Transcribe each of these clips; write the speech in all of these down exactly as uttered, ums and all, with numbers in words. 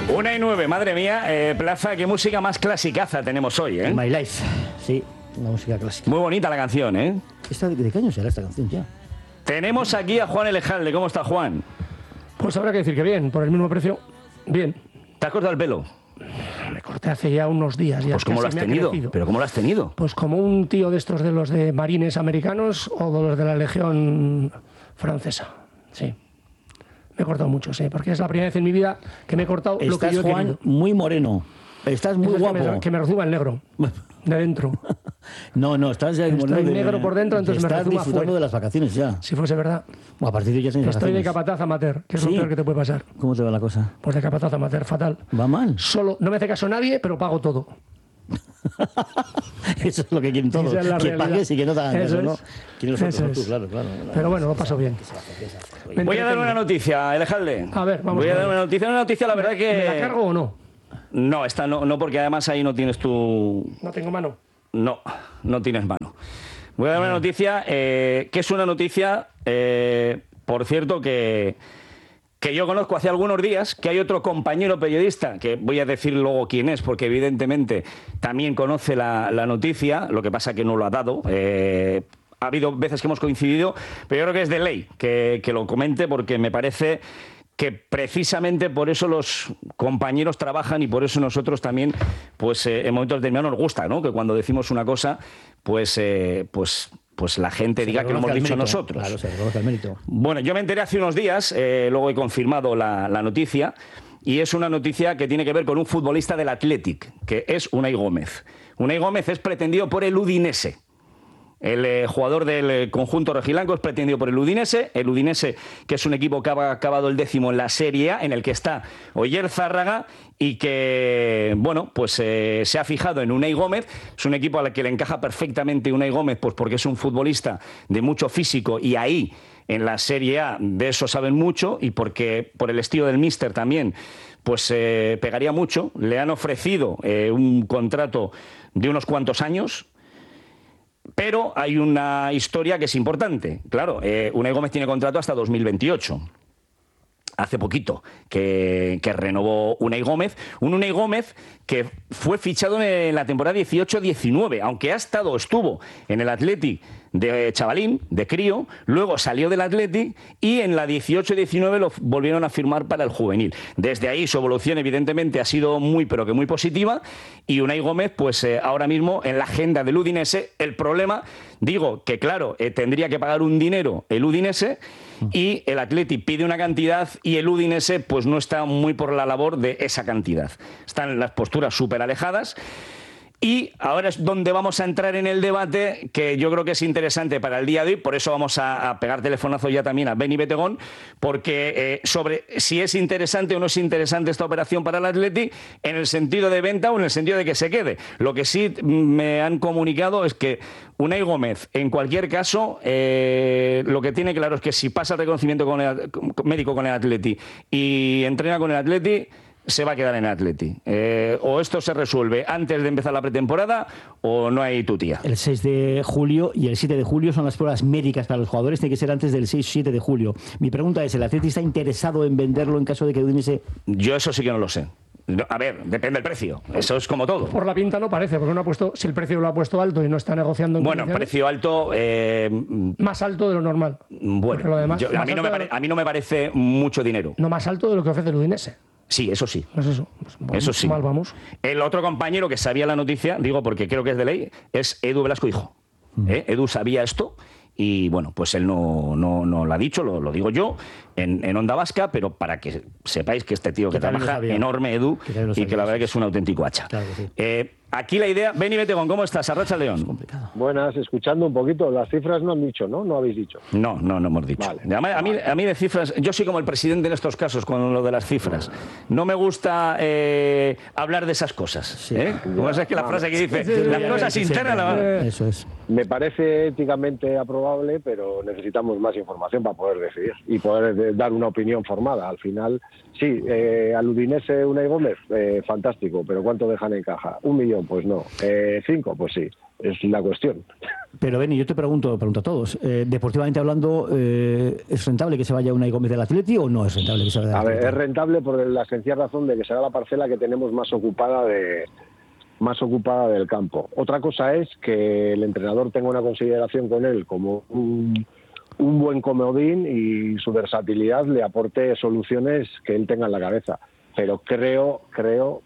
Una y nueve, madre mía. Eh, Plaza, qué música más clasicaza tenemos hoy, ¿eh? My Life, sí, una música clásica. Muy bonita la canción, ¿eh? ¿Esta, ¿De qué año será esta canción ya? Tenemos aquí a Juan Elejalde. ¿Cómo está, Juan? Pues habrá que decir que bien, por el mismo precio, bien. ¿Te has cortado el pelo? Me corté hace ya unos días. Ya Pues ¿cómo lo has tenido? ¿Pero cómo lo has tenido? Pues como un tío de estos de los de marines americanos o de los de la Legión francesa, sí. Me he cortado mucho, sí, porque es la primera vez en mi vida que me he cortado Estás, lo que yo he Juan, querido. muy moreno. Estás muy Eso es guapo. Que me, que me rezuma el negro, de dentro. No, no, estás ya Estoy moreno de- negro por dentro, entonces me estás rezuma disfrutando fuera. de las vacaciones ya. Si fuese verdad. Bueno, a partir de ya tienes Estoy de vacaciones. capataz amateur, que es ¿Sí? lo peor que te puede pasar. ¿Cómo te va la cosa? Pues de capataz amateur, fatal. ¿Va mal? Solo, no me hace caso nadie, pero pago todo. Eso es lo que quieren todos. Esa es la Que realidad. pagues y que no te hagan Eso caso, ¿no? es. Quieren nosotros, Eso no tú, es. claro, claro. Pero bueno, lo paso bien. Me Voy a dar entretengo. una noticia, Elejalde. A ver, vamos Voy a a dar ver. una noticia, una noticia, la verdad que... ¿Me la cargo o no? No, esta no, no, porque además ahí no tienes tu... No tengo mano. No, no tienes mano. Voy a dar una noticia, eh, que es una noticia, eh, por cierto, que, que yo conozco hace algunos días, que hay otro compañero periodista, que voy a decir luego quién es, porque evidentemente también conoce la, la noticia, lo que pasa que no lo ha dado. Eh, ha habido veces que hemos coincidido, pero yo creo que es de ley que, que lo comente, porque me parece que precisamente por eso los compañeros trabajan y por eso nosotros también, pues eh, en momentos determinados nos gusta, ¿no? Que cuando decimos una cosa, pues, eh, pues, pues la gente Se diga que lo hemos reconoce el dicho mérito, nosotros. Claro, se reconoce el mérito. Bueno, yo me enteré hace unos días, eh, luego he confirmado la, la noticia, y es una noticia que tiene que ver con un futbolista del Athletic, que es Unai Gómez. Unai Gómez es pretendido por el Udinese. El eh, jugador del eh, conjunto rojiblanco es pretendido por el Udinese, el Udinese, que es un equipo que ha acabado el décimo en la Serie A, en el que está Oyarzárraga, y que, bueno, pues eh, se ha fijado en Unai Gómez. Es un equipo al que le encaja perfectamente Unai Gómez, pues porque es un futbolista de mucho físico, y ahí, en la Serie A, de eso saben mucho, y porque por el estilo del míster también, pues eh, pegaría mucho. Le han ofrecido eh, un contrato de unos cuantos años. Pero hay una historia que es importante. Claro, eh, Unai Gómez tiene contrato hasta dos mil veintiocho. Hace poquito que, que renovó Unai Gómez. Un Unai Gómez que fue fichado en la temporada dieciocho diecinueve, aunque ha estado, estuvo en el Athletic de chavalín, de crío, luego salió del Athletic y en la dieciocho diecinueve lo volvieron a firmar para el juvenil. Desde ahí su evolución evidentemente ha sido muy, pero que muy positiva, y Unai Gómez, pues eh, ahora mismo en la agenda del Udinese. El problema, digo, que claro, eh, tendría que pagar un dinero el Udinese, y el Athletic pide una cantidad y el Udinese pues no está muy por la labor de esa cantidad. Están las posturas súper alejadas. Y ahora es donde vamos a entrar en el debate, que yo creo que es interesante para el día de hoy. Por eso vamos a, a pegar telefonazo ya también a Beni Betegón, porque eh, sobre si es interesante o no es interesante esta operación para el Athletic, en el sentido de venta o en el sentido de que se quede. Lo que sí me han comunicado es que Unai Gómez, en cualquier caso, eh, lo que tiene claro es que si pasa el reconocimiento con el, con, médico con el Athletic y entrena con el Athletic, se va a quedar en Athletic. Eh, o esto se resuelve antes de empezar la pretemporada o no hay tutía. El seis de julio y el siete de julio son las pruebas médicas para los jugadores. Tiene que ser antes del seis o siete de julio. Mi pregunta es, ¿el Athletic está interesado en venderlo en caso de que Udinese...? Yo eso sí que no lo sé. No, a ver, depende del precio. Eso es como todo. Por la pinta no parece, porque no ha puesto, si el precio lo ha puesto alto y no está negociando en Bueno, condiciones, precio alto... Eh, más alto de lo normal. bueno, lo demás, yo- a, más mí no me alto de pare- lo- a mí no me parece mucho dinero. No más alto de lo que ofrece el Udinese. Sí, eso sí. Pues eso. Pues, bueno, Eso sí. Mal vamos. El otro compañero que sabía la noticia, digo porque creo que es de ley, es Edu Velasco Hijo. ¿Eh? Edu sabía esto y bueno, pues él no, no, no lo ha dicho, lo, lo digo yo, en, en Onda Vasca, pero para que sepáis que este tío que Que también lo trabaja, sabía. enorme Edu, Que también lo y que sabía, la verdad sí. que es un auténtico hacha. Claro que sí. Eh, aquí la idea... Beni Betegón, ¿cómo estás? Arracha León. Complicado. Buenas, escuchando un poquito. Las cifras no han dicho, ¿no? No habéis dicho. No, no, no hemos dicho. Vale, Además, a, mí, a mí de cifras, yo soy como el presidente en estos casos con lo de las cifras. No me gusta eh, hablar de esas cosas. ¿eh? Como esa es que la frase que dice, Sí, sí, las sí, cosas sí, internas... sí, la- Eso es. Me parece éticamente aprobable, pero necesitamos más información para poder decidir y poder eh, dar una opinión formada. Al final, sí, eh, al Udinese Unai Gómez, eh, fantástico, pero ¿cuánto dejan en caja? ¿Un millón? Pues no. Eh, ¿Cinco? Pues sí. es la cuestión. Pero Beni, yo te pregunto, pregunto a todos, eh, deportivamente hablando, eh, ¿es rentable que se vaya Unai Gómez del Atleti o no es rentable que se vaya del A Atleti? ver, es rentable por la sencilla razón de que será la parcela que tenemos más ocupada de más ocupada del campo. Otra cosa es que el entrenador tenga una consideración con él como un, un buen comodín y su versatilidad le aporte soluciones que él tenga en la cabeza. Pero creo creo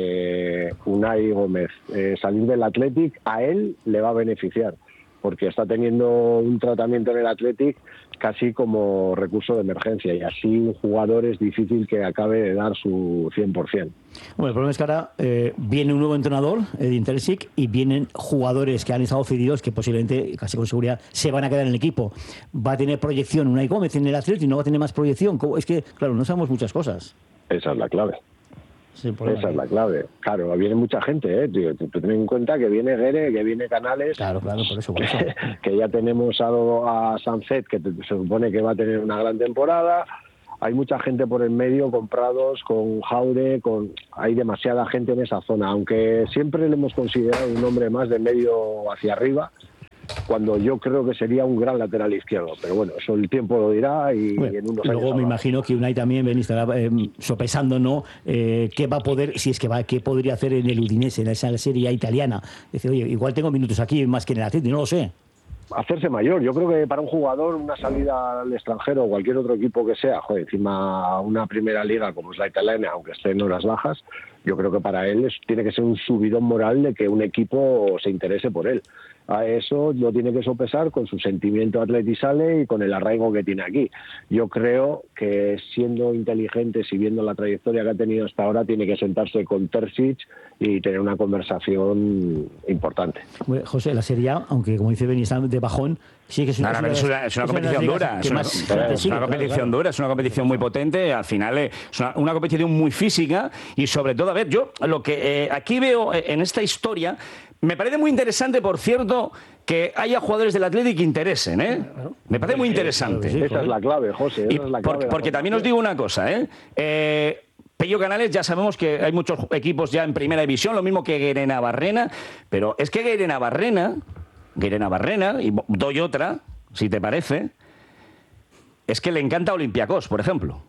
que Unai Gómez eh, salir del Athletic a él le va a beneficiar, porque está teniendo un tratamiento en el Athletic casi como recurso de emergencia, y así un jugador es difícil que acabe de dar su cien por ciento. Bueno, el problema es que ahora eh, viene un nuevo entrenador, Edin Terzic, y vienen jugadores que han estado cedidos que posiblemente, casi con seguridad, se van a quedar en el equipo. Va a tener proyección Unai Gómez en el Athletic, no va a tener más proyección. Es que, claro, no sabemos muchas cosas. Esa es la clave. Sí, Esa es la clave. Claro, viene mucha gente, ¿eh? Tío, ten en cuenta que viene Guere, que viene Canales. Claro, claro, por eso, por eso. Que ya tenemos a, a Sancet, que te, se supone que va a tener una gran temporada. Hay mucha gente por el medio, comprados, con Jaure, con hay demasiada gente en esa zona. Aunque siempre le hemos considerado un hombre más de medio hacia arriba, cuando yo creo que sería un gran lateral izquierdo. Pero bueno, eso el tiempo lo dirá y, bueno, y en unos luego años me habrá. imagino que Unai también Ben, estará eh, sopesando, ¿no? Eh, qué va a poder, si es que va, qué podría hacer en el Udinese, en esa serie italiana. Dice, oye, igual tengo minutos aquí más que en el Atleti, no lo sé. Hacerse mayor. Yo creo que para un jugador una salida al extranjero o cualquier otro equipo que sea, joder, encima una primera liga como es la italiana, aunque esté en horas bajas, yo creo que para él es, tiene que ser un subidón moral de que un equipo se interese por él. A eso lo tiene que sopesar con su sentimiento atletizale y con el arraigo que tiene aquí. Yo creo que siendo inteligentes y viendo la trayectoria que ha tenido hasta ahora, tiene que sentarse con Terzic y tener una conversación importante. Bueno, José, la Serie A, aunque como dice Beni, está de bajón, sí que es una, No, no, es una, es una competición dura, es una, es una sigue, competición claro, dura, es una competición muy potente, al final es una, una competición muy física y sobre todo, a ver, yo lo que eh, aquí veo en esta historia, me parece muy interesante, por cierto, que haya jugadores del Athletic que interesen, ¿eh? Me parece muy interesante. Sí, esa es la clave, José. Esa Y es la por, clave porque también os digo una cosa, ¿eh? eh Pello Canales, ya sabemos que hay muchos equipos ya en primera división, lo mismo que Guerena Barrena, pero es que Guerena Barrena, Guerena Barrena, y doy otra, si te parece, es que le encanta Olympiacos, por ejemplo.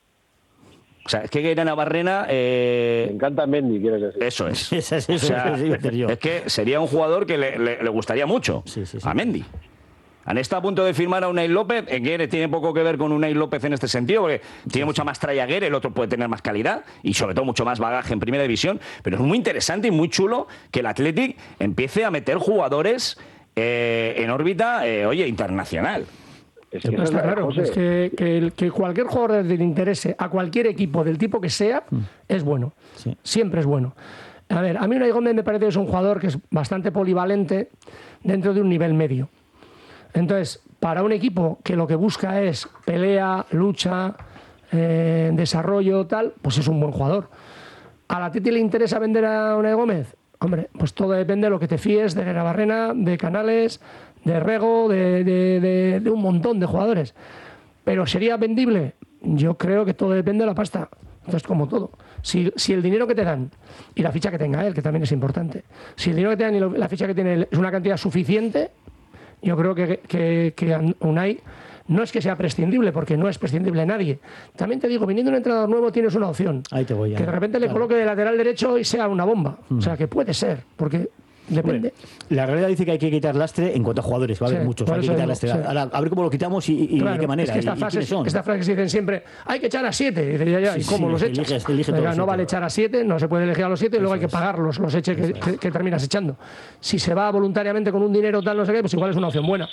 O sea, es que Guerena Barrena... Eh, Me encanta Mendy, quieres decir. Eso es. Eso es, eso O sea, es, yo. es que sería un jugador que le, le, le gustaría mucho Sí, sí, sí. a Mendy. Han estado a punto de firmar a Unai López. Guerre tiene poco que ver con Unai López en este sentido, porque tiene mucha más tralla Guerre, el otro puede tener más calidad y sobre todo mucho más bagaje en primera división. Pero es muy interesante y muy chulo que el Athletic empiece a meter jugadores eh, en órbita, eh, oye, internacional. Es Pero esa está la- claro, José, es que, que, el- que cualquier jugador del interese a cualquier equipo del tipo que sea es bueno. Sí. Siempre es bueno. A ver, a mí Unai Gómez me parece que es un jugador que es bastante polivalente dentro de un nivel medio. Entonces, para un equipo que lo que busca es pelea, lucha, eh, desarrollo, tal, pues es un buen jugador. ¿A la Titi le interesa vender a Unai Gómez? Hombre, pues todo depende de lo que te fíes de Guerra Barrena, de Canales, de Rego, de, de, de, de un montón de jugadores. Pero ¿sería vendible? Yo creo que todo depende de la pasta. Entonces, como todo. Si, si el dinero que te dan y la ficha que tenga él, que también es importante, si el dinero que te dan y lo- la ficha que tiene él es una cantidad suficiente, yo creo que, que, que Unai no es que sea prescindible, porque no es prescindible nadie. También te digo, viniendo un entrenador nuevo tienes una opción. Ahí te voy ya. Que de repente le Claro. coloque de lateral derecho y sea una bomba. O sea, que puede ser, porque depende. La realidad dice que hay que quitar lastre en cuanto a jugadores, va a haber Sí, muchos, por hay que eso quitar digo, lastre. sí. Ahora, a ver cómo lo quitamos y, y Claro, de qué manera. es que estas y- y frases, quiénes son. estas frases que dicen siempre, hay que echar a siete. Y dices, ya, ya, ¿y Sí, cómo sí, los echas? eliges- elige Oiga, todos no siete. vale echar a siete, no se puede elegir a los siete y luego hay que Eso es. pagarlos, los eches que, que- que terminas echando. Si se va voluntariamente con un dinero tal, no sé qué, pues igual es una opción buena.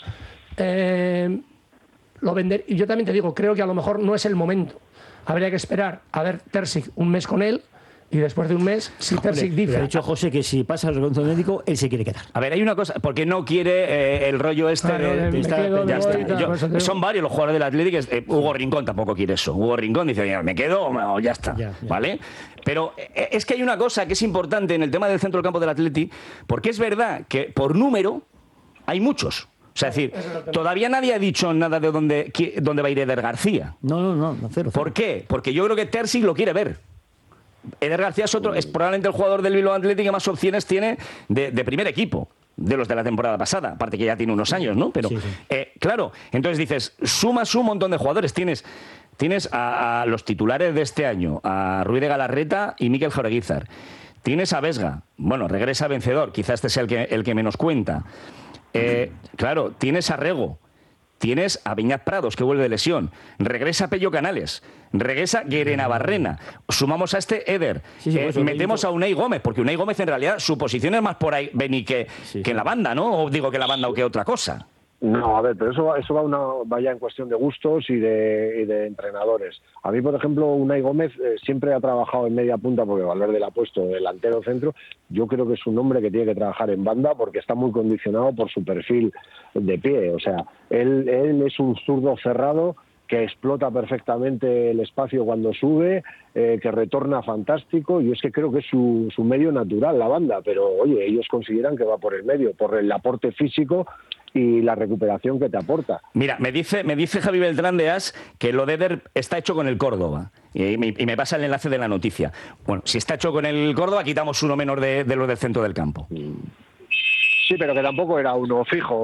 Eh, lo vender, y yo también te digo, creo que a lo mejor no es el momento. Habría que esperar a ver Terzic un mes con él y después de un mes, si Terzic Hombre, dice... ha dicho José que si pasa el reconocimiento médico, él se quiere quedar. A ver, hay una cosa, porque no quiere eh, el rollo este Claro, de, de de me estar- quedo, ya me está. voy y tal, Yo- por eso te digo. son varios los jugadores del Atlético. eh, Hugo Rincón tampoco quiere eso. Hugo Rincón dice, "Oye, me quedo o o ya está", Ya, ya. ¿vale? Pero eh, es que hay una cosa que es importante en el tema del centro del campo del Atleti, porque es verdad que por número hay muchos. O sea, es decir, todavía nadie ha dicho nada de dónde, qui- dónde va a ir Eder García. No, no, no, no cero. ¿Por qué? Porque yo creo que Terzic lo quiere ver. Eder García es, otro, es probablemente el jugador del Bilbao Athletic que más opciones tiene de, de primer equipo. de los de la temporada pasada, aparte que ya tiene unos años, ¿no? Pero, Sí, sí. eh, claro, entonces dices, sumas un montón de jugadores, tienes... Tienes a, a los titulares de este año, a Ruiz de Galarreta y Mikel Jaureguizar. Tienes a Vesga, bueno, regresa vencedor, quizás este sea el que, el que menos cuenta. Eh, claro, tienes a Rego, tienes a Viñat Prados, que vuelve de lesión, regresa Pello Canales, regresa Guerena Barrena, sumamos a este Eder, Sí, sí, eh, por eso, metemos dicho- a Unai Gómez, porque Unai Gómez en realidad su posición es más por ahí Beni que, Sí, que en sí. la banda, ¿no? O digo que la banda o que otra cosa. No, a ver, pero eso, va- eso va una, vaya en cuestión de gustos y de, y de entrenadores. A mí, por ejemplo, Unai Gómez eh, siempre ha trabajado en media punta porque Valverde le ha puesto delantero centro. Yo creo que es un hombre que tiene que trabajar en banda porque está muy condicionado por su perfil de pie. O sea, él, él es un zurdo cerrado que explota perfectamente el espacio cuando sube, eh, que retorna fantástico, y es que creo que es su, su medio natural, la banda, pero oye, ellos consideran que va por el medio, por el aporte físico y la recuperación que te aporta. Mira, me dice, me dice Javi Beltrán de As que lo de Eder está hecho con el Córdoba. Y me, y me pasa el enlace de la noticia. Bueno, si está hecho con el Córdoba, quitamos uno menos de, de los del centro del campo. Sí, pero que tampoco era uno fijo.